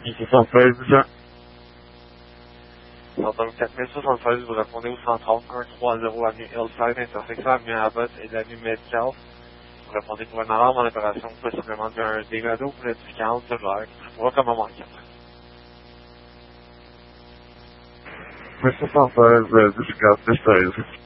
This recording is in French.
Ici 116, Jean. Donc 4076, vous répondez au 130 130 avenue Hillside, intersection avenue Abbott et l'avenue Metcalf. Vous répondez pour une alarme en opération, possiblement d'un dégât d'eau pour l'édificant de l'air qui pourra comme moment 4. Monsieur 116, jusqu'à 16.